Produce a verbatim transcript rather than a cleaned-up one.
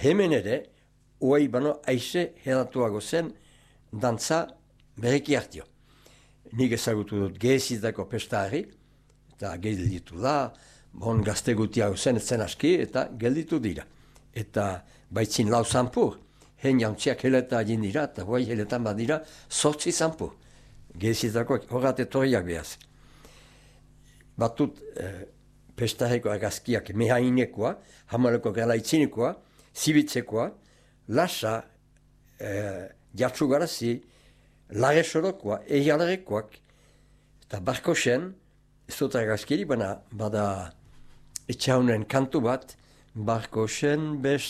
hemen ere, oai bano aize hedatuago zen dantza bereki hartio. Nik ezagutu dut gehezitako pestari, eta gelditu da, bon gazte gutiago zen, etzen aski, eta gelditu dira. Eta baitzin lau zanpur, hen jauntziak heleta agin dira, eta guai heletan badira, sortzi zanpur. Gehezitako horrat etorriak behaz. Batut eh, pestareko agazkiak mehainekoa, hamaleko galaitzinekoa, zibitzekoa, lasa, eh, jartzugarazi, lare sorokoa, egialarekoak, eta barko zen, ez dut agazkiri, baina bada etxaunen kantu bat, barko zen best